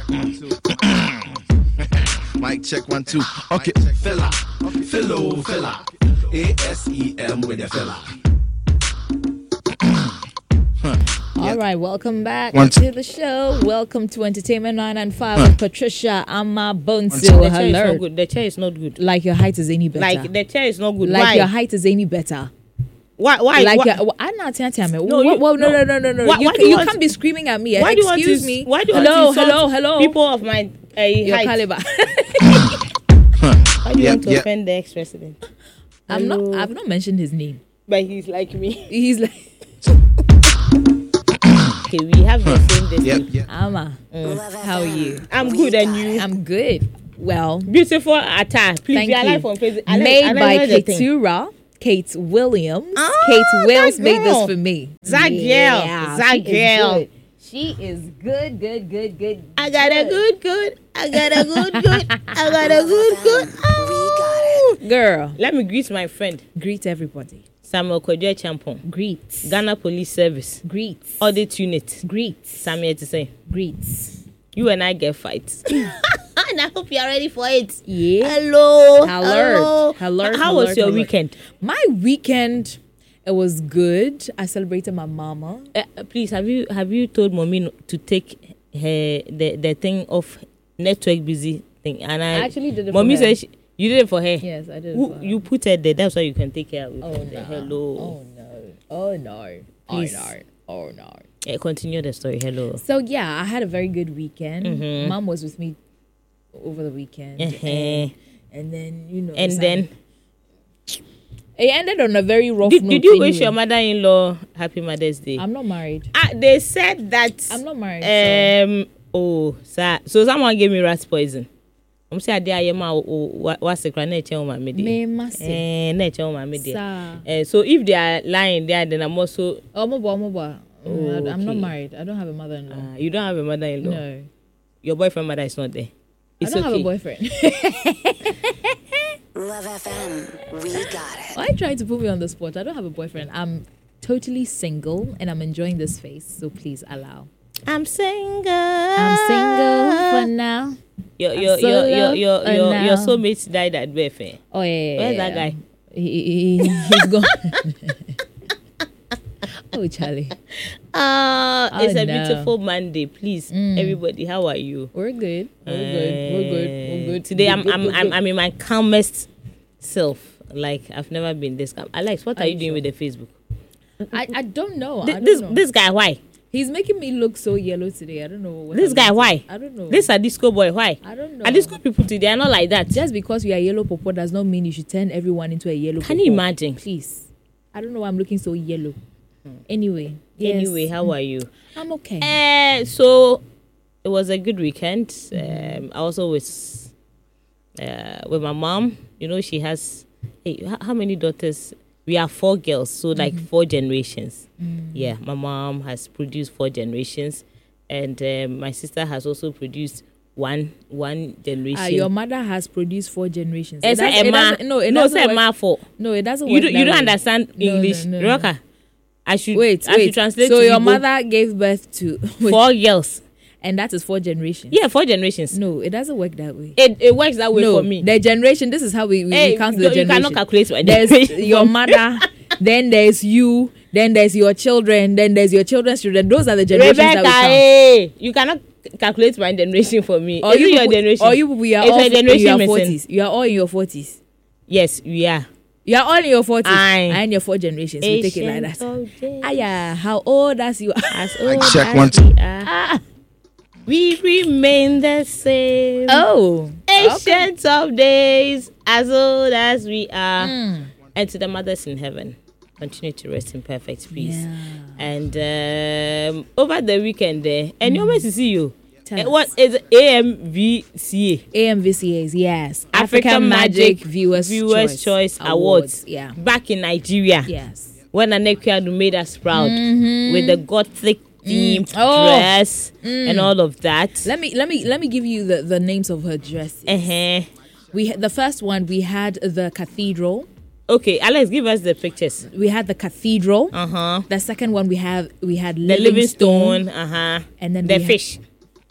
Mic check 1 2. Okay, fella, fella. ASEM with the fella. All right, welcome back to the show. Welcome to Entertainment 995 with Patricia Ama Bonsu. Hello. The chair is not good. Like your height is any better. Like the chair is not good. Like Why? your height is any better. Why? Like why? I'm not telling you. No, No. Why You do you can't be screaming at me. Why do you want Excuse to? me. Why do you hello, want to insult hello. people of my Your height? caliber. Why do you want to offend the ex-president? I've not mentioned his name. But he's like me. He's like Okay, we have the same destiny. Ama. How are you? I'm good, and you? I'm good. Well, Beautiful attire. Please thank be you. alive on Facebook. Made by Ketura. Kate Williams. Kate Wills that made this girl. for me. That girl. She is good. I got a good. Oh. Girl. Let me greet my friend Greet everybody. Samuel Kodjo Champon, Greet. Ghana Police Service, Greet. Audit Unit. Greet. Samuel to say, Greet. you and I get fights. And I hope you are ready for it. Yeah. Hello. How was your weekend? My weekend, it was good. I celebrated my mama. Please, have you told mommy to take the thing off network busy thing? And I actually did it mommy for her. said you did it for her. Yes, I did it for her. You put her there. That's why you can take care of it. Oh, no. Hello. Oh, no. Please. Oh, no. Continue the story. Hello. So, yeah, I had a very good weekend. Mm-hmm. Mom was with me over the weekend. And then, And then it ended on a very rough note. did you wish your mother-in-law happy Mother's Day? I'm not married. They said that I'm not married. So someone gave me rat poison. I'm saying I am what's the crane my media. Me massive. My media. So if they are lying there, then I'm also I'm not okay. married. I don't have a mother-in-law. You don't have a mother-in-law. No. Your boyfriend mother is not there. It's I don't okay. have a boyfriend. Love FM, we got it. Why trying to put me on the spot? I don't have a boyfriend. I'm totally single and I'm enjoying this phase. So please allow. I'm single for now. Your now. soulmate died at birth. Oh yeah. Where's that guy? He's gone. Oh Charlie. It's a no. beautiful Monday. Please, everybody, how are you? We're good. We're good. Today Good. I'm in my calmest self. Like I've never been this calm. Alex, what are you doing with the Facebook? I don't know. This guy, why? He's making me look so yellow today. I don't know what This guy, why? I don't know. This a disco boy, why? I don't know. And disco people today are not like that. Just because you are yellow popo does not mean you should turn everyone into a yellow Can popo. you imagine? Please. I don't know why I'm looking so yellow. Anyway. Yes. Anyway, how are you? I'm okay. So it was a good weekend. I also with my mom. You know, she has how many daughters? We are 4 girls, so like 4 generations. Yeah, my mom has produced 4 generations, and my sister has also produced one generation. Your mother has produced 4 generations. It doesn't work. No, it doesn't work. You don't understand English, no. Roka. I should translate. So to your Igbo. mother gave birth to 4 girls. and that is 4 generations. Yeah, 4 generations. No, it doesn't work that way. It works that way for me. The generation. This is how we count the generation. You cannot calculate my There's generation. your mother, then there's you, then there's your children, then there's your children's children. Those are the generations Rebecca, that we count. you cannot calculate my generation for me. Or Is it your generation? we are It's all my in generation, your Mason. 40s. You are all in your 40s. Yes, we are. You are all in your 40s. Aye. And your 4 generations. We take it like that. Ancient Aya, how old as you are? As old check as 1 2. we are, we remain the same. Oh. Ancient of days, as old as we are. And to the mothers in heaven, continue to rest in perfect peace. Yeah. And over the weekend there, and you always see you. Tell What us. is AMVCA? AMVCAs, yes. African Magic Viewers Choice Awards. Yeah. Back in Nigeria. Yes. When Anekwadu made us proud with the gothic themed Oh. dress and all of that. Let me give you the names of her dresses. The first one we had the cathedral. Okay, Alex, give us the pictures. We had the cathedral. The second one we had The Livingstone. and then the we fish.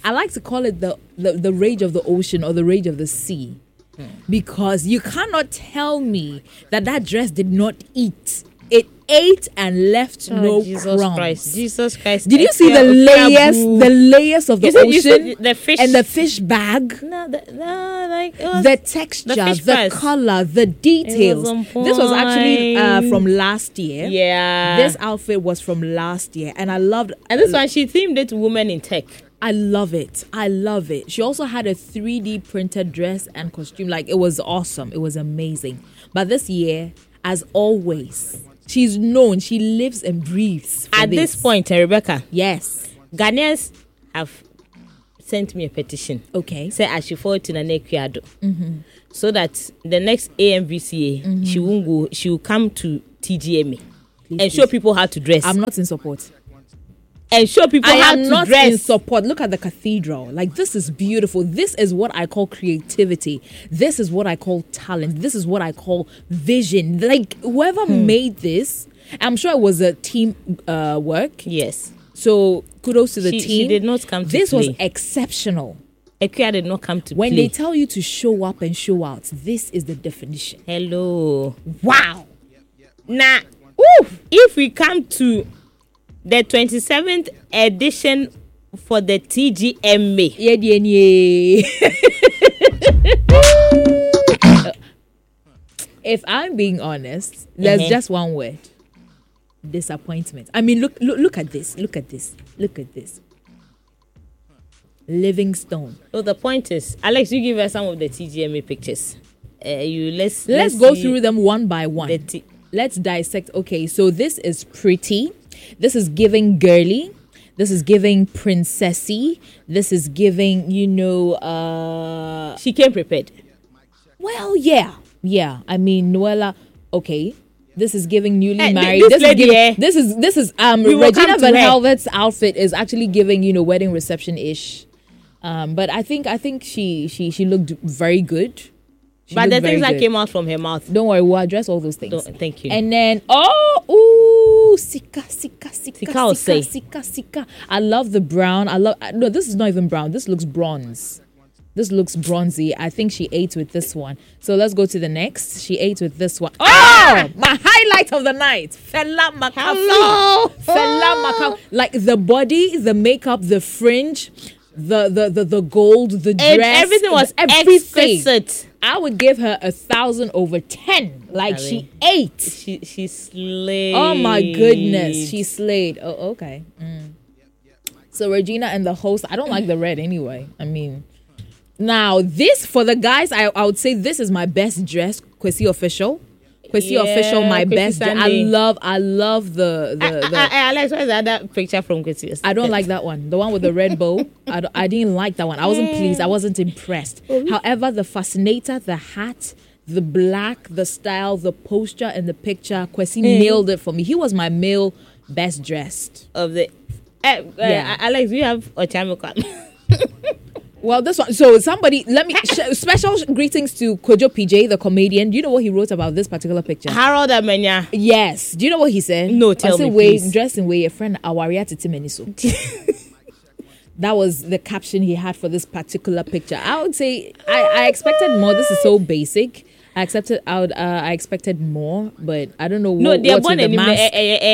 I like to call it the rage of the ocean or the rage of the sea. Because you cannot tell me that dress did not eat. It ate and left no crumbs. Jesus Christ. Did you see the layers of the ocean the fish and the fish bag? The texture, the color, the details. This was actually from last year. Yeah. This outfit was from last year, and I loved. And this one, she themed it women in tech. I love it. She also had a 3D printed dress and costume. Like, it was awesome. It was amazing. But this year, as always, she's known. She lives and breathes at this point, Rebecca. Yes. Ghanaians have sent me a petition. Okay. Say I should forward to Nana Kwiado. So that the next AMVCA, she won't go. She will come to TGMA and show people how to dress. I'm not in support. And show people how to dress. I am not in support. Look at the cathedral. Like, this is beautiful. This is what I call creativity. This is what I call talent. This is what I call vision. Like, whoever made this, I'm sure it was a team work. Yes. So kudos to the team. She did not come to this play. Was exceptional. Ekia did not come to when play. They tell you to show up and show out, this is the definition. Hello. Wow. Now, if we come to the 27th edition for the TGMA. If I'm being honest, there's just one word. Disappointment. I mean, look at this. Look at this. Livingstone. So the point is, Alex, you give us some of the TGMA pictures. Let's go through them one by one. Let's dissect. Okay, so this is pretty. This is giving girly. This is giving princessy. This is giving, she came prepared. Well, yeah. I mean, Noella, okay. This is giving newly married. This is Regina Van Helvet's outfit is actually giving, wedding reception-ish. But I think she looked very good. But the things that came out from her mouth. Don't worry, we'll address all those things. Thank you. And then, Sika. I love the brown. No, this is not even brown. This looks bronze. This looks bronzy. I think she ate with this one. So let's go to the next. She ate with this one. Oh, my highlight of the night. Fela Makafi. Like the body, the makeup, the fringe, the gold, the dress. Everything was exquisite. I would give her 1,000 over 10. Like, she ate. She slayed. Oh my goodness, she slayed. Oh, okay. So Regina and the host. I don't like the red anyway. I mean, now this for the guys. I would say this is my best dress. Kwesi Official. My best dress. I love the Alex, what's the other picture from Kwesi? I don't like that one. The one with the red bow. I didn't like that one. I wasn't pleased. I wasn't impressed. However, the fascinator, the hat, the black, the style, the posture, and the picture, Kwesi nailed it for me. He was my male best dressed of the. Alex, you have Ochamika. Well, this one. So somebody, let me special greetings to Kojo PJ, the comedian. Do you know what he wrote about this particular picture? Harold Amenya. Yes. Do you know what he said? No, tell me, please. Dressed in way a friend Awaria Titimeniso. That was the caption he had for this particular picture. I would say I expected more. This is so basic. I expected more, but I don't know what the mask.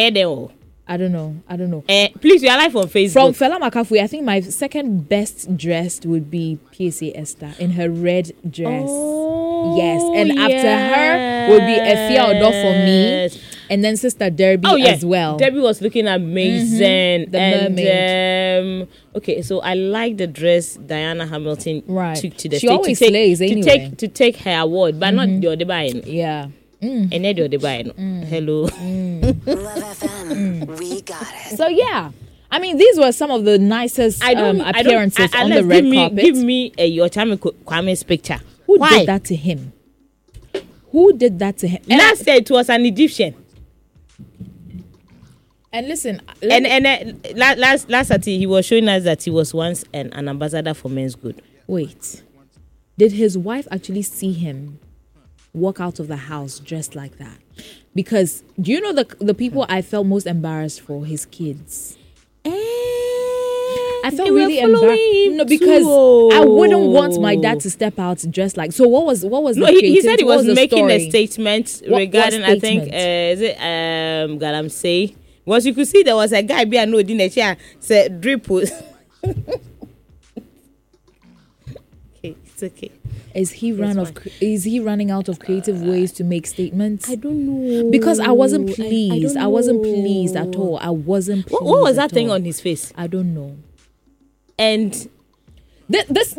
I don't know. Please, we are live on Facebook. From Fela Makafi, I think my second best dressed would be PSA Esther in her red dress. Oh, yes. And after her would be Efia Odo for me. And then Sister Derby as well. Derby was looking amazing. The mermaid. Okay, so I like the dress Diana Hamilton took to the she stage. Always slays anyway. To take her award, but not the other buying. Yeah. And then the other buying. Hello. Love FM, we got it. So yeah, I mean these were some of the nicest appearances on the red carpet. Give me a Yochami Kwame's picture. Who did that to him? Last year it was an Egyptian. And listen, last Saturday he was showing us that he was once an ambassador for Men's Good. Wait, did his wife actually see him walk out of the house dressed like that? Because do you know the people I felt most embarrassed for? His kids. I felt They were really following embarrassed. him No, because too. I wouldn't want my dad to step out dressed like. So what was No, the he said he creativity? What was the making a story? statement What regarding, I think, statement? is it Galamsey? Because you could see there was a guy being no in the chair said drip was. Okay, it's okay. Is he running out of creative ways to make statements? I don't know. Because I wasn't pleased. don't I wasn't know. pleased at all. I wasn't pleased. What was that at thing all. on his face? I don't know. And This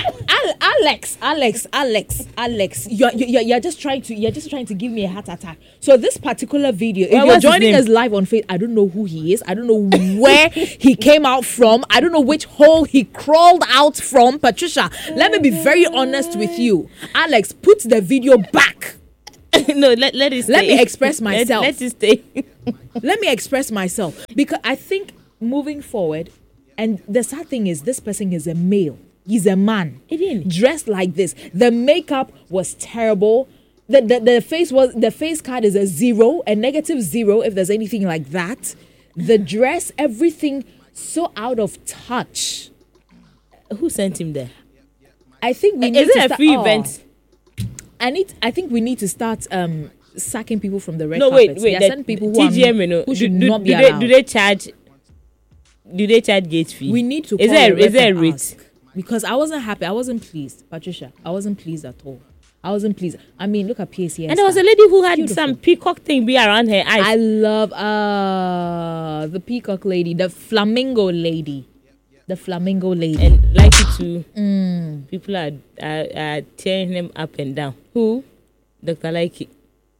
Alex, you're just trying to give me a heart attack. So this particular video, if Well, you're what's his joining name? us live on Facebook, I don't know who he is. I don't know where he came out from. I don't know which hole he crawled out from. Patricia, let me be very honest with you. Alex, put the video back. no, let it stay. Let me express myself. Let it stay. Let me express myself, because I think moving forward, and the sad thing is, this person is a male. He's a man. Dressed like this. The makeup was terrible. The face card is a 0, a -0 if there's anything like that. The dress, everything so out of touch. Who sent him there? I think we need Is to it a start, free event? I think we need to start sacking people from the red No, carpets. wait. There are The certain people who should not be allowed. Do they charge? Do they charge gate fee? We need to Is call there the rep a and rate? ask. Because I wasn't happy. I wasn't pleased. Patricia, I wasn't pleased at all. I wasn't pleased. I mean, look at PAC. And there was a lady who had Beautiful. some peacock thing be around her eyes. I love the peacock lady, the flamingo lady. The flamingo lady. And like it too. People are tearing him up and down. Who? Dr. Likey.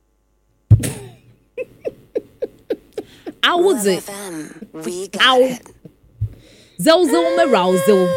I was Love it. FM. We got Ow. it. Zelzel Merausel.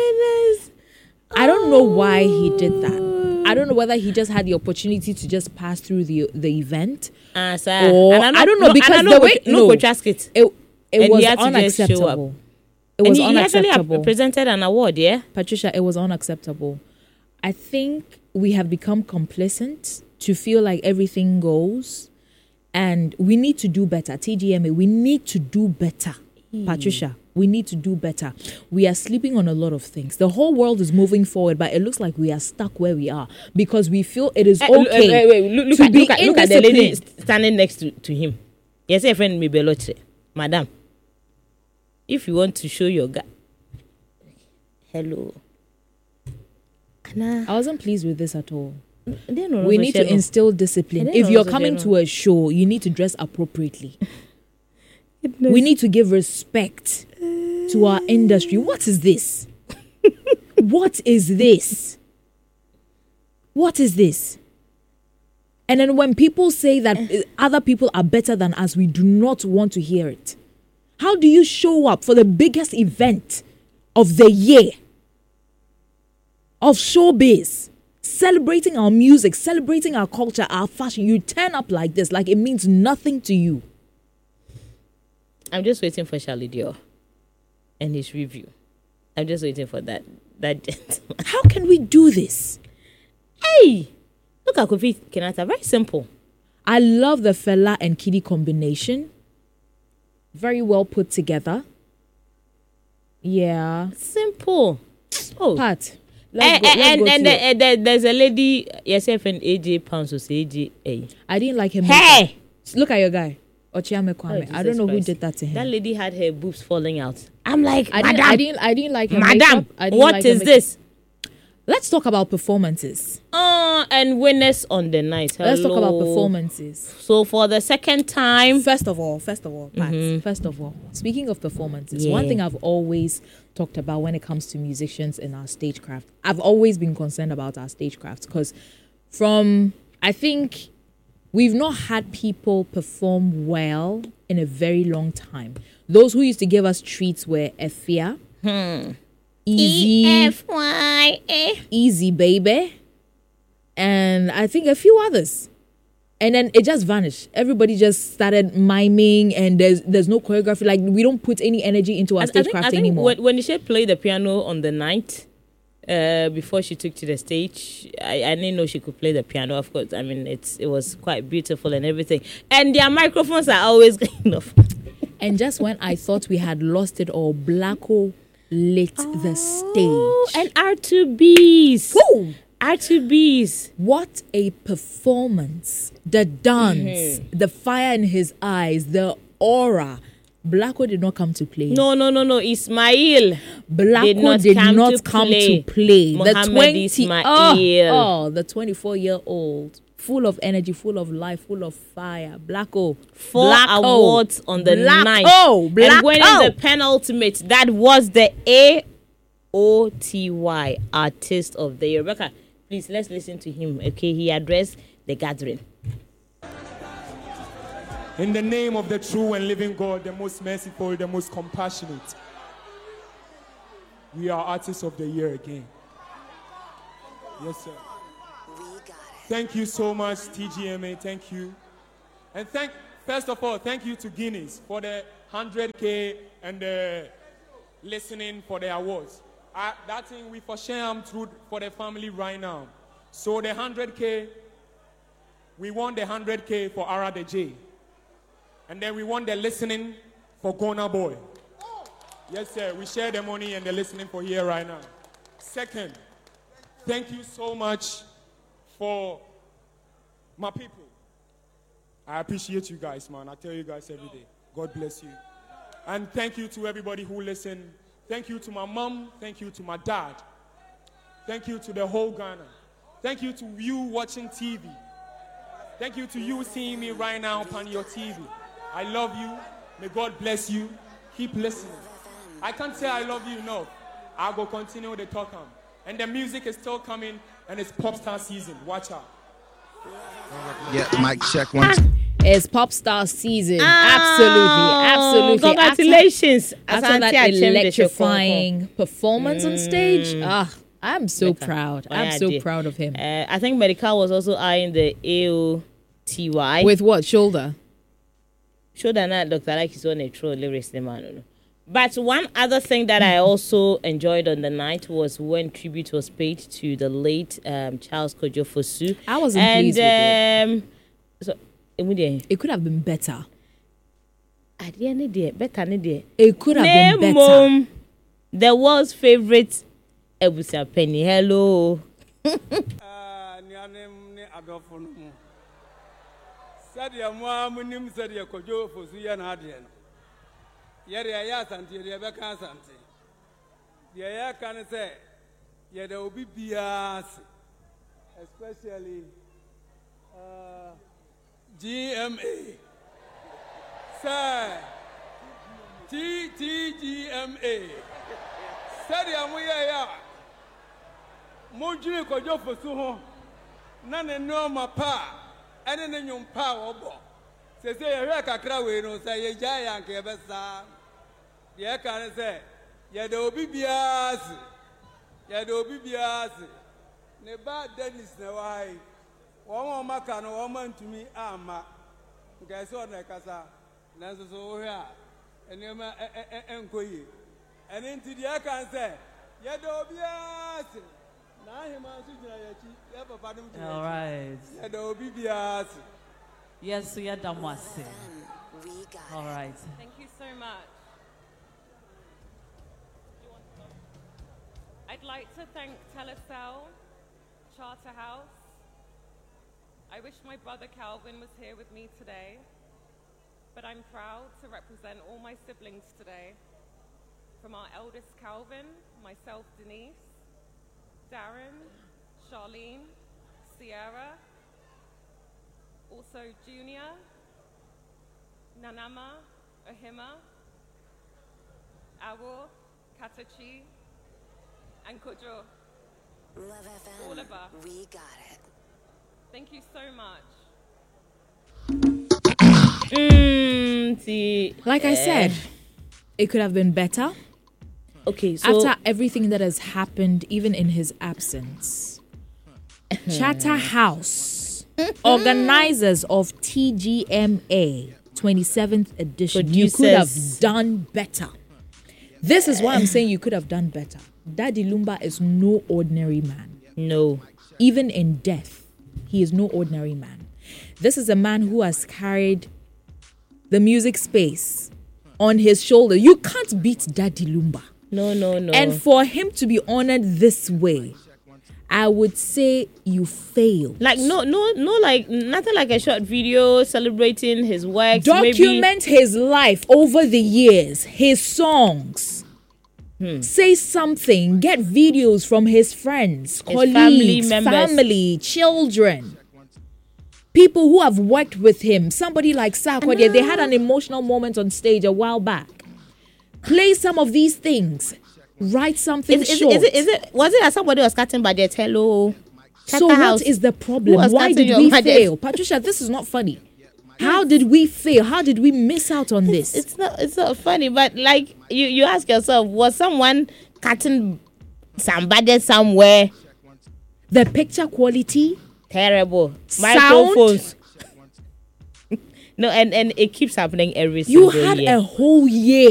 I don't know why he did that. I don't know whether he just had the opportunity to just pass through the event. Or I don't know, because the way it And was he had to just show unacceptable. It And was he actually unacceptable. presented an award, yeah? Patricia, it was unacceptable. I think we have become complacent to feel like everything goes, and we need to do better. TGMA, we need to do better. Patricia, we need to do better. We are sleeping on a lot of things. The whole world is moving forward, but it looks like we are stuck where we are because we feel it is okay Look to at, be look at the lady indisciplined. standing next to him. Yes, a friend me belotre. Madam, if you want to show your guy, hello. Anna. I wasn't pleased with this at all. We We need to instill discipline. And then If you're also coming general. to a show, you need to dress appropriately. We need to give respect to our industry. What is this? What is this? What is this? And then when people say that other people are better than us, we do not want to hear it. How do you show up for the biggest event of the year of showbiz, celebrating our music, celebrating our culture, our fashion? You turn up like this, like it means nothing to you. I'm just waiting for Charlie Dior and his review. I'm just waiting for that gentleman. How can we do this? Hey, look at Kofi Kenyatta. Very simple. I love the Fela and Kiddy combination. Very well put together. Yeah. Simple. Oh, Pat, there's a lady, yes, and AJ Pounds was AJ. I didn't like him. Hey, Look at your guy. Ochiame Kwame. Oh, I don't know who Jesus did that to him. that lady had her boobs falling out. I'm like, I madam, didn't like her madam, makeup. I didn't what like her is makeup. this? Let's talk about performances. And winners on the night. Let's talk about Hello. performances. So for the second time, First of all, Pat, first of all, speaking of performances, one Yeah. thing I've always talked about when it comes to musicians in our stagecraft, I've always been concerned about our stagecraft because I think we've not had people perform well in a very long time. Those who used to give us treats were Efia, Easy, EFYA. Easy Baby, and I think a few others. And then it just vanished. Everybody just started miming, and there's no choreography. Like, we don't put any energy into our I stagecraft think anymore. when she played the piano on the night, before she took to the stage, I didn't know she could play the piano. Of course, I mean it was quite beautiful and everything. And their microphones are always kind of. And just when I thought we had lost it all, Blacko lit the stage. And R2Bs. Woo! R2Bs. What a performance. The dance, the fire in his eyes, the aura. Blacko did not come to play. No. Ismail Blacko did not come to play. Mohammed Ismail. The 24-year-old. Full of energy, full of life, full of fire. Blacko. 4 awards on the night. Blacko. And winning the penultimate. That was the AOTY Artist of the Year. Rebecca, please, let's listen to him. Okay, he addressed the gathering. In the name of the true and living God, the most merciful, the most compassionate, we are Artists of the Year again. Yes, sir. Thank you so much, TGMA. Thank you. And first of all, thank you to Guinness for the 100K and the listening for the awards. That thing we for share through for the family right now. So the 100K, we won the 100K for Ara the J. And then we won the listening for Gona Boy. Yes, sir. We share the money and the listening for here right now. Second, thank you so much for my people. I appreciate you guys, man. I tell you guys every day. God bless you. And thank you to everybody who listened. Thank you to my mom. Thank you to my dad. Thank you to the whole Ghana. Thank you to you watching TV. Thank you to you seeing me right now on your TV. I love you. May God bless you. Keep listening. I can't say I love you enough. I'll go continue the talk on. And the music is still coming, and it's pop star season. Watch out. Yeah, mic check one. It's pop star season. Absolutely. Congratulations. After that electrifying performance on stage, I'm so proud. I'm so proud of him. I think Medical was also eyeing the AOTY. With what? Shoulder? Shoulder not Dr. Like is on a true lyrics, man. But one other thing that I also enjoyed on the night was when tribute was paid to the late Charles Kojo Fosu. I wasn't pleased with it. So, it could have been better. At the end of the day, it could have been better. The world's favorite Ebusia Penny. Hello. Sadia munim sadia Kojo Fosu ya na adien. Yere ya asante yere be kan asante. Ye ya kan say ye da obi bias, especially GMA. Say TGMA. Sadia mu ya mo jini Kojo Fosu ho na ne no ma pa. Ene ne nyumpa obo se ye kakra we no say ye gya yanke be sa ye kan say ye da obi bias ne ba Dennis na wai won maka no won mantumi ama ngai so na kasa nanso so wo hia ene ma enkoyi ene nti ye kan say ye da obi bias. All right. Yes, we are done. All right. Thank you so much. I'd like to thank Telecel, Charterhouse. I wish my brother Calvin was here with me today, but I'm proud to represent all my siblings today. From our eldest Calvin, myself Denise, Darren, Charlene, Sierra, also Junior, Nanama, Ohima, Awo, Katachi, and Kojo. Love FM. All of us. We got it. Thank you so much. Like I said, it could have been better. Okay, so after everything that has happened, even in his absence, Charterhouse, organizers of TGMA 27th edition, you could have done better. This is why I'm saying you could have done better. Daddy Lumba is no ordinary man. No. Even in death, he is no ordinary man. This is a man who has carried the music space on his shoulder. You can't beat Daddy Lumba. No. And for him to be honored this way, I would say you failed. Like no, like nothing like a short video celebrating his work. Document his life over the years, his songs. Say something. Get videos from his friends, colleagues, family, children. People who have worked with him. Somebody like Sarkodie, they had an emotional moment on stage a while back. Play some of these things. Write something short. Was it that somebody was cutting budget? Hello. So what is the problem? Why did we fail? Patricia, this is not funny. How did we fail? How did we miss out on this? It's not funny, but like you ask yourself, was someone cutting some budget somewhere? The picture quality? Terrible. Sound? Microphones. No, and it keeps happening every single year. You had a whole year